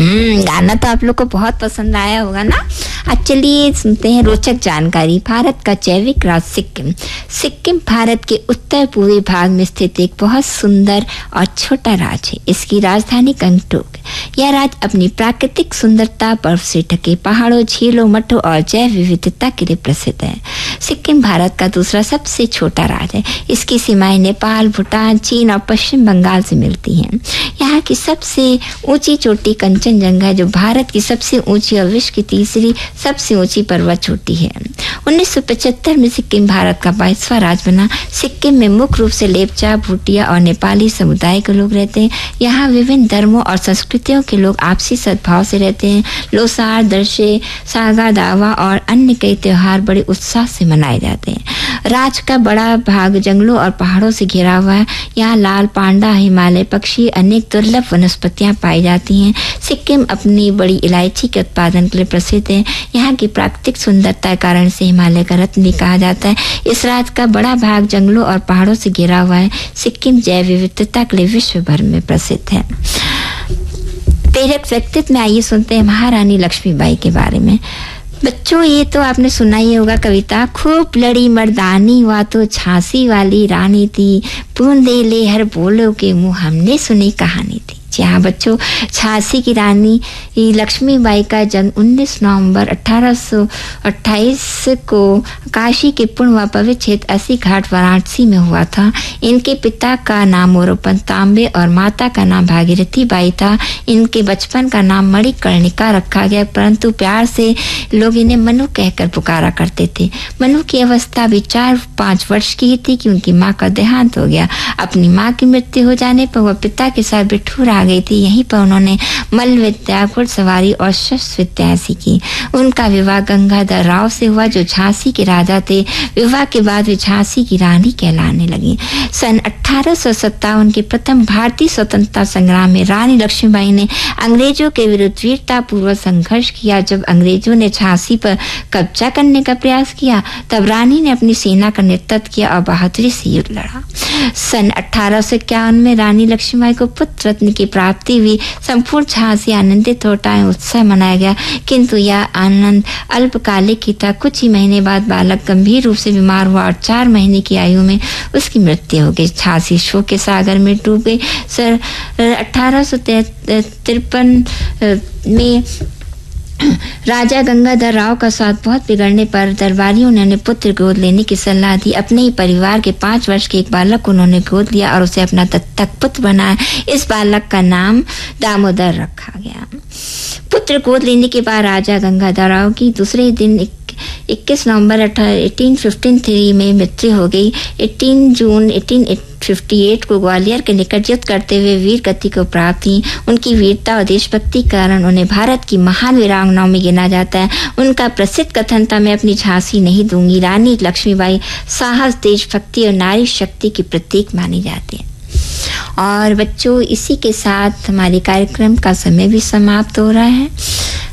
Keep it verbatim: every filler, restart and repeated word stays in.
हम्म गाना तो आप लोग को बहुत पसंद आया होगा ना। अब चलिए सुनते हैं रोचक जानकारी। भारत का जैविक राज्य सिक्किम। सिक्किम भारत के उत्तर पूर्वी भाग में स्थित एक बहुत सुंदर और छोटा राज्य है। इसकी राजधानी गंगटोक। यह राज्य अपनी प्राकृतिक सुंदरता, बर्फ से ढके पहाड़ों, झीलों, मठों और जैव विविधता के लिए प्रसिद्ध है। सिक्किम भारत का दूसरा सबसे छोटा राज्य है। इसकी सीमाएं नेपाल, भूटान, चीन और पश्चिम बंगाल से मिलती हैं। यहाँ की सबसे ऊंची चोटी कंचनजंगा है, जो भारत की सबसे ऊंची और विश्व की तीसरी सबसे ऊंची पर्वत चोटी है। उन्नीस सौ पचहत्तर में सिक्किम भारत का बाईसवां राज्य बना। सिक्किम में मुख्य रूप से लेपचा, भूटिया और नेपाली समुदाय के लोग रहते हैं। यहाँ विभिन्न धर्मों और संस्कृतियों के लोग आपसी सद्भाव से रहते हैं। लोसार, दर्शे, सागा दावा और अन्य कई त्योहार बड़े उत्साह से मनाए जाते हैं। राज्य का बड़ा भाग जंगलों और पहाड़ों से घिरा हुआ है। यहाँ लाल पांडा, हिमालय पक्षी, अनेक दुर्लभ वनस्पतियां पाई जाती हैं। सिक्किम अपनी बड़ी इलायची के उत्पादन के लिए प्रसिद्ध है। यहाँ की प्राकृतिक सुंदरता के कारण से हिमालय का रत्न भी कहा जाता है। इस राज्य का बड़ा भाग जंगलों और पहाड़ों से घिरा हुआ है। सिक्किम जैव विविधता के लिए विश्व भर में प्रसिद्ध है। प्रेरक व्यक्तित्व में आइए सुनते हैं महारानी लक्ष्मीबाई के बारे में। बच्चों, ये तो आपने सुना ही होगा कविता, खूब लड़ी मर्दानी हुआ तो झांसी वाली रानी थी, बूंदे ले हर बोलो के मुंह हमने सुनी कहानी थी। जी हाँ बच्चों, झांसी की रानी लक्ष्मीबाई का जन्म उन्नीस नवंबर अठारह सौ अट्ठाईस को काशी के पुण्य व पवित्र क्षेत्र अस्सी घाट वाराणसी में हुआ था। इनके पिता का नाम मोरोपंत तांबे और माता का नाम भागीरथी बाई था। इनके बचपन का नाम मणिकर्णिका रखा गया, परंतु प्यार से लोग इन्हें मनु कहकर पुकारा करते थे। मनु की अवस्था भी चार पाँच वर्ष की ही थी कि उनकी माँ का देहांत हो गया। अपनी माँ की मृत्यु हो जाने पर वह पिता के साथ बिठूर आ गई थी। यहीं पर उन्होंने मल्ल विद्या, घुड़सवारी और शस्त्र विद्या सीखी। उनका विवाह गंगाधर राव से हुआ, जो झांसी के राजा थे। विवाह के बाद वे झांसी की रानी कहलाने लगी। सन अठारह सौ सत्तावन के प्रथम भारतीय स्वतंत्रता संग्राम में रानी लक्ष्मीबाई ने अंग्रेजों के विरुद्ध वीरता पूर्वक संघर्ष किया। जब अंग्रेजों ने झांसी पर कब्जा करने का प्रयास किया, तब रानी ने अपनी सेना का नेतृत्व किया और बहादुरी से युद्ध लड़ा। सन अठारह सौ इक्यावन में रानी लक्ष्मीबाई को पुत्र रत्न की प्राप्ति हुई। संपूर्ण झांसी आनंदित होता है, उत्सव मनाया गया, किंतु यह आनंद अल्पकालिक ही था। कुछ ही महीने बाद बालक गंभीर रूप से बीमार हुआ और चार महीने की आयु में उसकी मृत्यु हो गई। झांसी शोक के सागर में डूब गई। सर अठारह सौ तिरपन में राजा गंगाधर राव का स्वास्थ्य बहुत बिगड़ने पर दरबारियों ने उन्हें पुत्र गोद लेने की सलाह दी। अपने ही परिवार के पांच वर्ष के एक बालक को उन्होंने गोद लिया और उसे अपना दत्तक पुत्र बनाया। इस बालक का नाम दामोदर रखा गया। पुत्र गोद लेने के बाद राजा गंगाधर राव की दूसरे दिन इक्कीस नवंबर अठारह सौ तिरेपन में मृत्यु हो गई। अठारह जून अठारह सौ अट्ठावन को ग्वालियर के निकट युद्ध करते हुए वीर गति को प्राप्त हुई। उनकी वीरता और देशभक्ति के कारण उन्हें भारत की महान वीरांगनाओं में गिना जाता है। उनका प्रसिद्ध कथन था, मैं अपनी झांसी नहीं दूंगी। रानी लक्ष्मीबाई साहस, देशभक्ति और नारी शक्ति की प्रतीक मानी जाती है। और बच्चों, इसी के साथ हमारे कार्यक्रम का समय भी समाप्त हो रहा है।